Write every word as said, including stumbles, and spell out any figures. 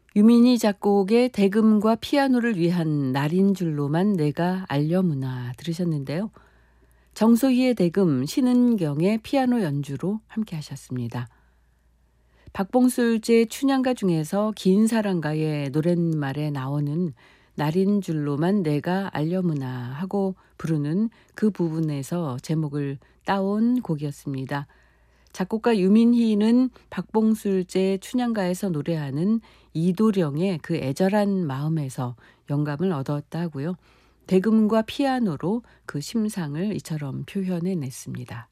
유민희 작곡의 대금과 피아노를 위한 날인 줄로만 내가 알려무나 들으셨는데요. 정소희의 대금, 신은경의 피아노 연주로 함께 하셨습니다. 박봉술제 춘향가 중에서 긴 사랑가의 노랫말에 나오는 날인 줄로만 내가 알려무나 하고 부르는 그 부분에서 제목을 따온 곡이었습니다. 작곡가 유민희는 박봉술제 춘향가에서 노래하는 이도령의 그 애절한 마음에서 영감을 얻었다고요. 대금과 피아노로 그 심상을 이처럼 표현해냈습니다.